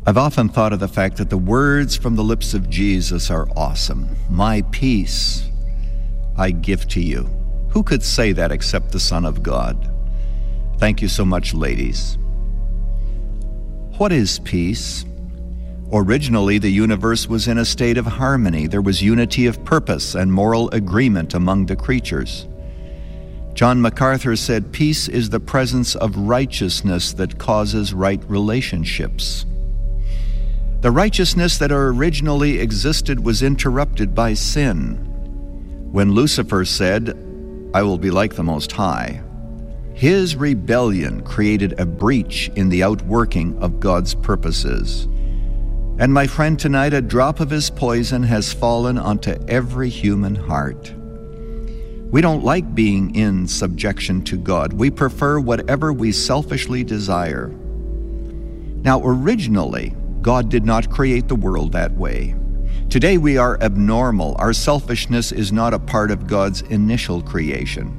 I've often thought of the fact that the words from the lips of Jesus are awesome. My peace I give to you. Who could say that except the Son of God? Thank you so much, ladies. What is peace? Originally, the universe was in a state of harmony. There was unity of purpose and moral agreement among the creatures. John MacArthur said, "Peace is the presence of righteousness that causes right relationships." The righteousness that originally existed was interrupted by sin. When Lucifer said, "I will be like the Most High," his rebellion created a breach in the outworking of God's purposes. And my friend, tonight a drop of his poison has fallen onto every human heart. We don't like being in subjection to God. We prefer whatever we selfishly desire. Now, originally, God did not create the world that way. Today we are abnormal. Our selfishness is not a part of God's initial creation.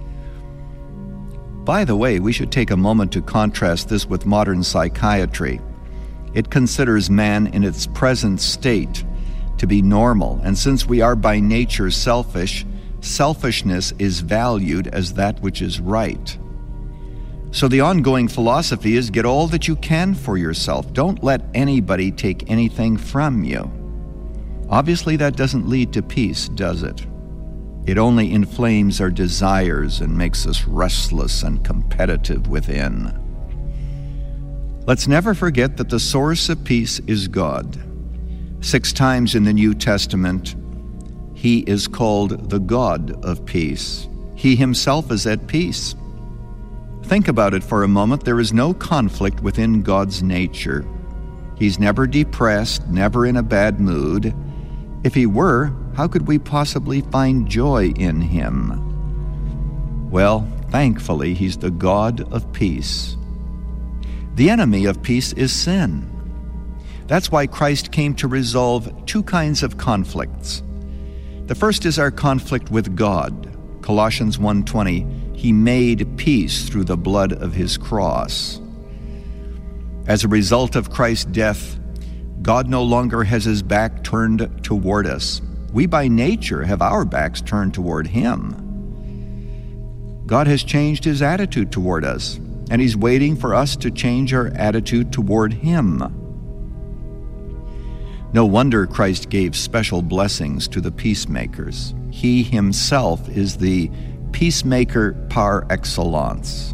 By the way, we should take a moment to contrast this with modern psychiatry. It considers man in its present state to be normal, and since we are by nature selfish, selfishness is valued as that which is right. So the ongoing philosophy is get all that you can for yourself. Don't let anybody take anything from you. Obviously, that doesn't lead to peace, does it? It only inflames our desires and makes us restless and competitive within. Let's never forget that the source of peace is God. 6 times in the New Testament, He is called the God of peace. He Himself is at peace. Think about it for a moment. There is no conflict within God's nature. He's never depressed, never in a bad mood. If He were, how could we possibly find joy in Him? Well, thankfully, He's the God of peace. The enemy of peace is sin. That's why Christ came to resolve 2 kinds of conflicts. The first is our conflict with God. Colossians 1:20, He made peace through the blood of His cross. As a result of Christ's death, God no longer has His back turned toward us. We by nature have our backs turned toward Him. God has changed His attitude toward us, and He's waiting for us to change our attitude toward Him. No wonder Christ gave special blessings to the peacemakers. He Himself is the peacemaker par excellence.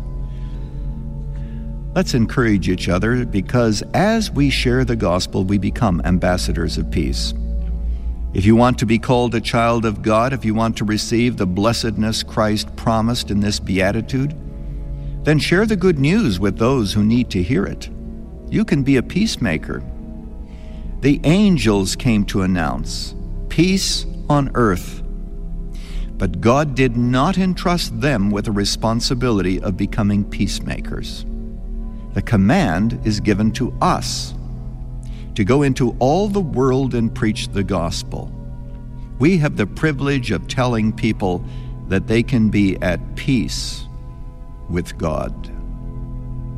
Let's encourage each other, because as we share the gospel, we become ambassadors of peace. If you want to be called a child of God, if you want to receive the blessedness Christ promised in this beatitude, then share the good news with those who need to hear it. You can be a peacemaker. The angels came to announce peace on earth. But God did not entrust them with the responsibility of becoming peacemakers. The command is given to us to go into all the world and preach the gospel. We have the privilege of telling people that they can be at peace with God.